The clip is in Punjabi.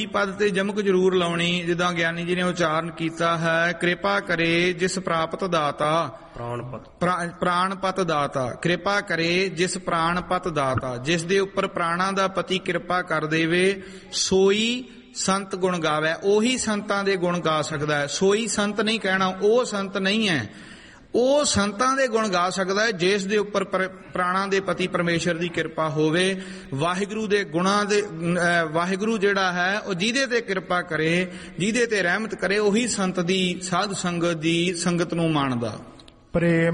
ਪਦ ਤੇ ਜਮਕ ਜ਼ਰੂਰ ਲਾਉਣੀ, ਜਿੱਦਾਂ ਗਿਆਨੀ ਜੀ ਨੇ ਉਚਾਰਨ ਕੀਤਾ ਹੈ, ਕਿਰਪਾ ਕਰੇ ਜਿਸ ਪ੍ਰਾਪਤ ਦਾਤਾ, ਪ੍ਰਾਣਪਤ ਦਾਤਾ, ਕਿਰਪਾ ਕਰੇ ਜਿਸ ਪ੍ਰਾਣਪਤ ਦਾਤਾ, ਜਿਸ ਦੇ ਉੱਪਰ ਪ੍ਰਾਣਾਂ ਦਾ ਪਤੀ ਕਿਰਪਾ ਕਰ ਦੇਵੇ, ਸੋਈ ਸੰਤ ਗੁਣ ਗਾਵੇ। ਉਹੀ ਸੰਤਾਂ ਦੇ ਗੁਣ ਗਾ ਸਕਦਾ ਹੈ। ਸੋਈ ਸੰਤ ਨਹੀਂ ਕਹਿਣਾ, ਉਹ ਸੰਤ ਨਹੀਂ ਹੈ, ਉਹ ਸੰਤਾਂ ਦੇ ਗੁਣ ਗਾ ਸਕਦਾ ਹੈ ਜਿਸ ਦੇ ਉੱਪਰ ਪ੍ਰਾਣਾਂ ਦੇ ਪਤੀ ਪਰਮੇਸ਼ਰ ਦੀ ਕਿਰਪਾ ਹੋਵੇ। ਵਾਹਿਗੁਰੂ ਦੇ ਗੁਣਾਂ ਦੇ ਵਾਹਿਗੁਰੂ ਜਿਹੜਾ ਹੈ ਉਹ ਜਿਹਦੇ ਤੇ ਕਿਰਪਾ ਕਰੇ, ਜਿਹਦੇ ਤੇ ਰਹਿਮਤ ਕਰੇ, ਉਹੀ ਸੰਤ ਦੀ ਸਾਧ ਸੰਗਤ ਦੀ ਸੰਗਤ ਨੂੰ ਮਾਣਦਾ। ਪ੍ਰੇਮ